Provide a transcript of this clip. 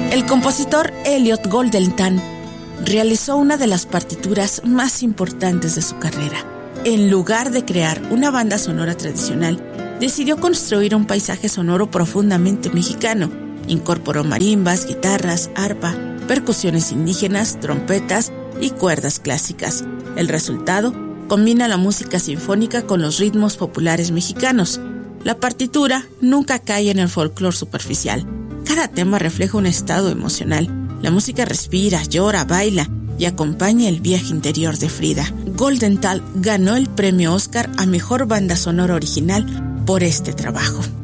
El compositor Elliot Goldenthal realizó una de las partituras más importantes de su carrera. En lugar de crear una banda sonora tradicional, decidió construir un paisaje sonoro profundamente mexicano. Incorporó marimbas, guitarras, arpa, percusiones indígenas, trompetas y cuerdas clásicas. El resultado combina la música sinfónica con los ritmos populares mexicanos. La partitura nunca cae en el folclore superficial. Cada tema refleja un estado emocional. La música respira, llora, baila y acompaña el viaje interior de Frida. Goldenthal ganó el premio Oscar a Mejor Banda Sonora Original por este trabajo.